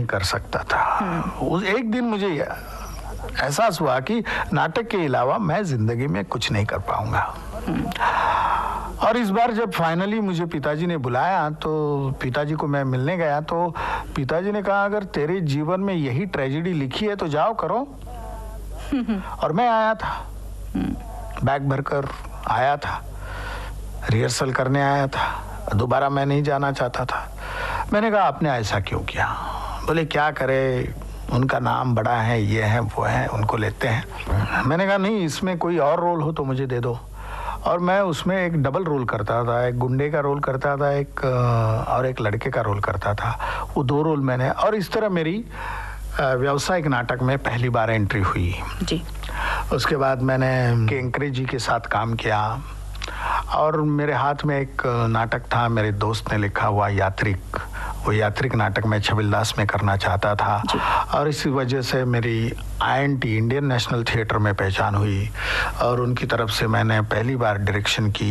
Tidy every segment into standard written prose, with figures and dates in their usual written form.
कर सकता था। उस एक दिन मुझे एहसास हुआ कि नाटक के अलावा मैं जिंदगी में कुछ नहीं कर पाऊंगा। और इस बार जब फाइनली मुझे पिताजी ने बुलाया तो पिताजी को मैं मिलने गया तो पिताजी ने कहा, अगर तेरे जीवन में यही ट्रेजेडी लिखी है तो जाओ करो। और मैं आया था, बैग भरकर आया था, रिहर्सल करने आया था, दोबारा मैं नहीं जाना चाहता था। मैंने कहा आपने ऐसा क्यों किया? बोले क्या करे, उनका नाम बड़ा है, ये है वो है, उनको लेते हैं। मैंने कहा नहीं, इसमें कोई और रोल हो तो मुझे दे दो। और मैं उसमें एक डबल रोल करता था, एक गुंडे का रोल करता था, एक लड़के का रोल करता था। वो 2 रोल मैंने, और इस तरह मेरी व्यावसायिक नाटक में पहली बार एंट्री हुई जी। उसके बाद मैंने केंकरे जी के साथ काम किया और मेरे हाथ में एक नाटक था, मेरे दोस्त ने लिखा हुआ यात्रिक। वो यात्रिक नाटक मैं छबिलदास में करना चाहता था और इसी वजह से मेरी INT इंडियन नेशनल थिएटर में पहचान हुई और उनकी तरफ से मैंने पहली बार डायरेक्शन की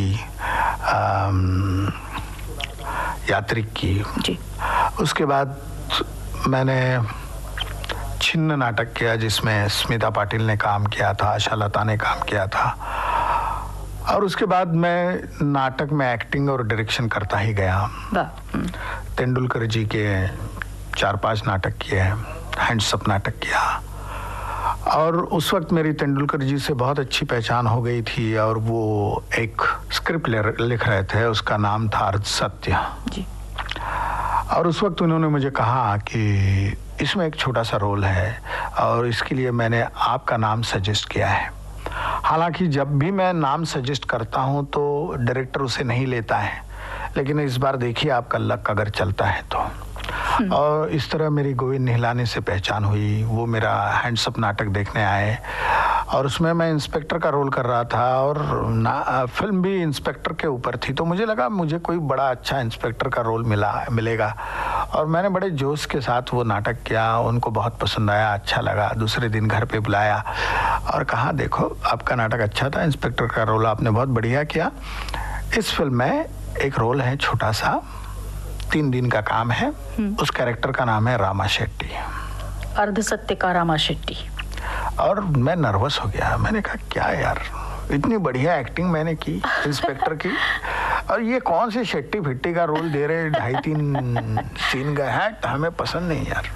यात्रिक की जी। उसके बाद मैंने छिन्न नाटक किया जिसमें स्मिता पाटिल ने काम किया था, आशा लता ने काम किया था। और उसके बाद मैं नाटक में एक्टिंग और डायरेक्शन करता ही गया। तेंदुलकर जी के 4-5 नाटक किए, हैंड्सअप नाटक किया और उस वक्त मेरी तेंदुलकर जी से बहुत अच्छी पहचान हो गई थी और वो एक स्क्रिप्ट लिख रहे थे, उसका नाम था अर्ध सत्य जी। और उस वक्त उन्होंने मुझे कहा कि इसमें एक छोटा सा रोल है और इसके लिए मैंने आपका नाम सजेस्ट किया है। हालांकि जब भी मैं नाम सजेस्ट करता हूं तो डायरेक्टर उसे नहीं लेता है, लेकिन इस बार देखिए आपका लक अगर चलता है तो। और इस तरह मेरी गोविंद निहलानी से पहचान हुई। वो मेरा हैंड्सअप नाटक देखने आए और उसमें मैं इंस्पेक्टर का रोल कर रहा था और फिल्म भी इंस्पेक्टर के ऊपर थी, तो मुझे लगा मुझे कोई बड़ा अच्छा इंस्पेक्टर का रोल मिलेगा और मैंने बड़े जोश के साथ वो नाटक किया। उनको बहुत पसंद आया, अच्छा लगा। दूसरे दिन घर पे बुलाया और कहा देखो आपका नाटक अच्छा था, इंस्पेक्टर का रोल आपने बहुत बढ़िया किया। इस फिल्म में एक रोल है छोटा सा, 3 दिन का काम है। उस कैरेक्टर का नाम है रामा शेट्टी, अर्ध सत्य का रामा शेट्टी। और मैं नर्वस हो गया। मैंने कहा क्या यार, इतनी बढ़िया एक्टिंग मैंने की इंस्पेक्टर की और ये कौन से शेट्टी फिट्टी का रोल दे रहे, 2.5-3 सीन का है, हमें पसंद नहीं यार।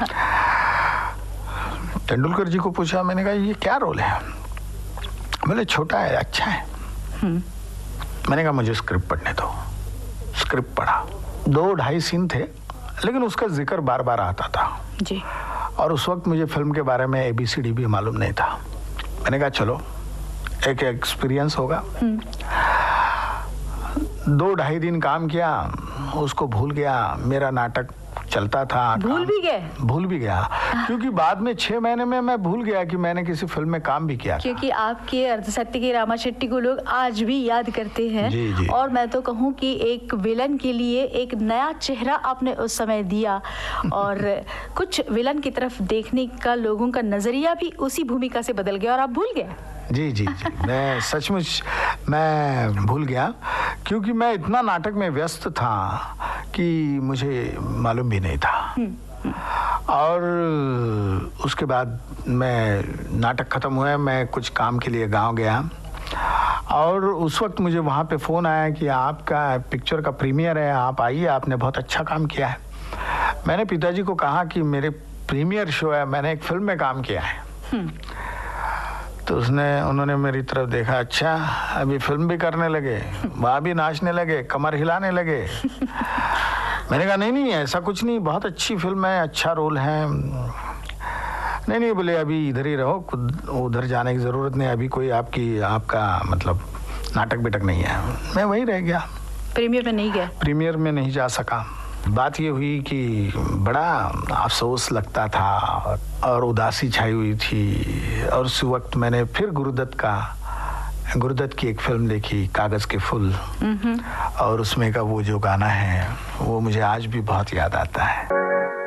तेंदुलकर जी को पूछा, मैंने कहा ये क्या रोल है? बोले छोटा है, अच्छा है। मैंने कहा मुझे स्क्रिप्ट पढ़ने दो। स्क्रिप्ट पढ़ा, 2-2.5 सीन थे लेकिन उसका जिक्र बार बार आता था जी। और उस वक्त मुझे फिल्म के बारे में ABCD भी मालूम नहीं था। मैंने कहा चलो एक एक्सपीरियंस होगा। 2-2.5 दिन काम किया, उसको भूल गया। मेरा नाटक चलता था, भूल भी गया क्योंकि बाद में 6 महीने में मैं भूल गया कि मैंने किसी फिल्म में काम भी किया था। क्योंकि आपके अर्ध सत्य के रामा शेट्टी को लोग आज भी याद करते हैं जी। और मैं तो कहूँ कि एक विलन के लिए एक नया चेहरा आपने उस समय दिया और कुछ विलन की तरफ देखने का लोगों का नजरिया भी उसी भूमिका से बदल गया और आप भूल गए। जी मैं सचमुच मैं भूल गया क्योंकि मैं इतना नाटक में व्यस्त था कि मुझे मालूम भी नहीं था। और उसके बाद मैं नाटक ख़त्म हुआ, मैं कुछ काम के लिए गांव गया और उस वक्त मुझे वहाँ पे फ़ोन आया कि आपका पिक्चर का प्रीमियर है, आप आइए, आपने बहुत अच्छा काम किया है। मैंने पिताजी को कहा कि मेरे प्रीमियर शो है, मैंने एक फिल्म में काम किया है। तो उन्होंने मेरी तरफ देखा, अच्छा अभी फिल्म भी करने लगे, वहाँ भी नाचने लगे, कमर हिलाने लगे। मैंने कहा नहीं ऐसा कुछ नहीं, बहुत अच्छी फिल्म है, अच्छा रोल है। नहीं बोले अभी इधर ही रहो, उधर जाने की ज़रूरत नहीं, अभी कोई आपका मतलब नाटक बिटक नहीं है। मैं वहीं रह गया, प्रीमियर में नहीं गया, प्रीमियर में नहीं जा सका। बात ये हुई कि बड़ा अफसोस लगता था और उदासी छाई हुई थी। और उस वक्त मैंने फिर गुरुदत्त की एक फिल्म देखी, कागज के फूल, और उसमें का वो जो गाना है वो मुझे आज भी बहुत याद आता है।